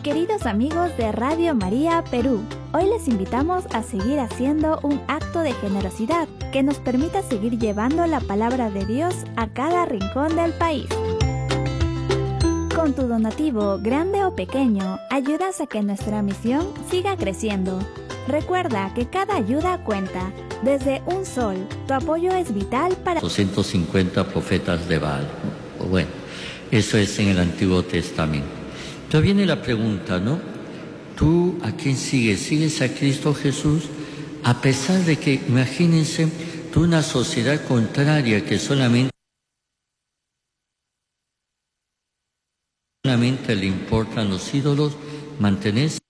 Queridos amigos de Radio María Perú, hoy les invitamos a seguir haciendo un acto de generosidad que nos permita seguir llevando la palabra de Dios a cada rincón del país. Con tu donativo, grande o pequeño, ayudas a que nuestra misión siga creciendo. Recuerda que cada ayuda cuenta. Desde un sol, tu apoyo es vital para 250 profetas de Baal. Bueno, eso es en el Antiguo Testamento. Entonces viene la pregunta, ¿no? ¿Tú a quién sigues? ¿Sigues a Cristo Jesús? A pesar de que, imagínense, tú una sociedad contraria que solamente le importan los ídolos, mantenés